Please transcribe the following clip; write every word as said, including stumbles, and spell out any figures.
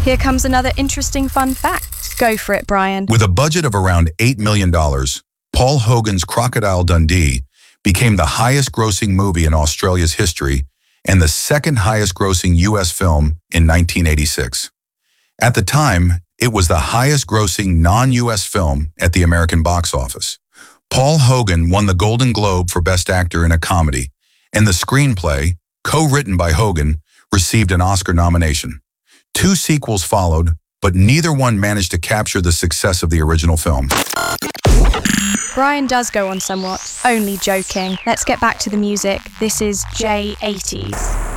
Here comes another interesting fun fact. Go for it, Brian. With a budget of around eight million dollars, Paul Hogan's Crocodile Dundee became the highest-grossing movie in Australia's history and the second highest-grossing U S film in nineteen eighty-six. At the time, it was the highest-grossing non-U S film at the American box office. Paul Hogan won the Golden Globe for Best Actor in a Comedy, and the screenplay, co-written by Hogan, received an Oscar nomination. Two sequels followed, but neither one managed to capture the success of the original film. Brian does go on somewhat. Only joking. Let's get back to the music. This is J eighties.